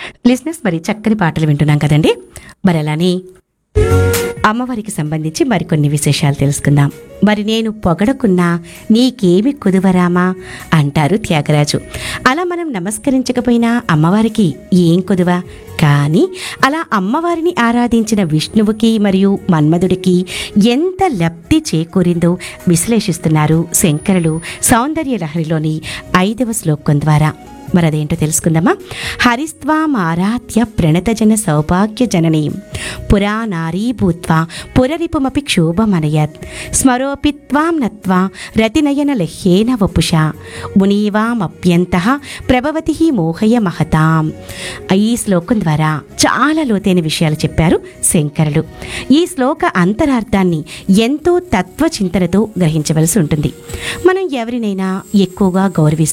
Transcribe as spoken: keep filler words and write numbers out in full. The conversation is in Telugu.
లిజినెస్ మరి చక్కని పాటలు వింటున్నాం కదండి. మరి అలానే అమ్మవారికి సంబంధించి మరికొన్ని విశేషాలు తెలుసుకుందాం. మరి నేను పొగడకున్నా నీకేమి కుదువరామా అంటారు త్యాగరాజు. అలా మనం నమస్కరించకపోయినా అమ్మవారికి ఏం కుదువ, కానీ అలా అమ్మవారిని ఆరాధించిన విష్ణువుకి మరియు మన్మధుడికి ఎంత లబ్ధి చేకూరిందో విశ్లేషిస్తున్నారు శంకరులు సౌందర్య లహరిలోని ఐదవ శ్లోకం ద్వారా. మరి అదేంటో తెలుసుకుందామా. హరిస్త్వామారాధ్య ప్రణతజన సౌభాగ్య జననీం పురా నారీ భూత్వా పురరిపుమపి క్షోభమనయత్ స్మరోపి త్వాం నత్వా రతినయన లహ్యేన వపుషా మునీవామప్యంతః ప్రభవతి మోహయ మహతాం. ఈ శ్లోకం ద్వారా చాలా లోతైన విషయాలు చెప్పారు శంకరులు. ఈ శ్లోక అంతరార్థాన్ని ఎంతో తత్వచింతనతో గ్రహించవలసి ఉంటుంది. మనం ఎవరినైనా ఎక్కువగా గౌరవిస్తాం,